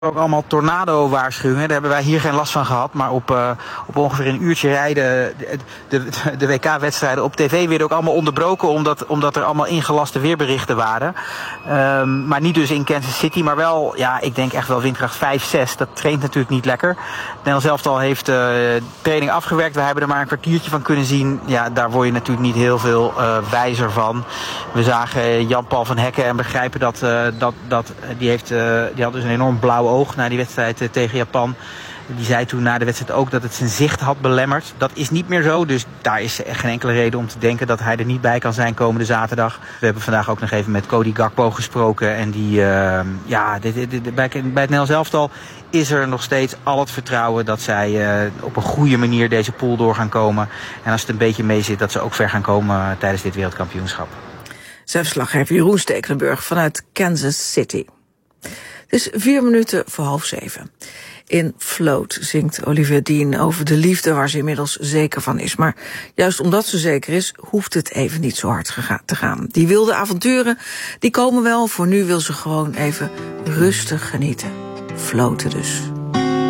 Ook allemaal tornado-waarschuwingen. Daar hebben wij hier geen last van gehad. Maar op ongeveer een uurtje rijden de WK-wedstrijden op tv werden ook allemaal onderbroken. Omdat er allemaal ingelaste weerberichten waren. Maar niet dus in Kansas City. Maar wel, ja, ik denk echt wel windkracht 5, 6. Dat traint natuurlijk niet lekker. Nederland elftal heeft training afgewerkt. We hebben er maar een kwartiertje van kunnen zien. Ja, daar word je natuurlijk niet heel veel wijzer van. We zagen Jan-Paul van Hekken en begrijpen die had dus een enorm blauw oog na die wedstrijd tegen Japan. Die zei toen na de wedstrijd ook dat het zijn zicht had belemmerd. Dat is niet meer zo, dus daar is echt geen enkele reden om te denken dat hij er niet bij kan zijn komende zaterdag. We hebben vandaag ook nog even met Cody Gakpo gesproken. En bij het Nederlands elftal is er nog steeds al het vertrouwen dat zij op een goede manier deze pool door gaan komen. En als het een beetje mee zit, dat ze ook ver gaan komen tijdens dit wereldkampioenschap. Zijn verslaggever Jeroen Stekelenburg vanuit Kansas City. Het is 6:04. In Float zingt Olivia Dean over de liefde waar ze inmiddels zeker van is. Maar juist omdat ze zeker is, hoeft het even niet zo hard te gaan. Die wilde avonturen, die komen wel. Voor nu wil ze gewoon even rustig genieten. Floaten dus.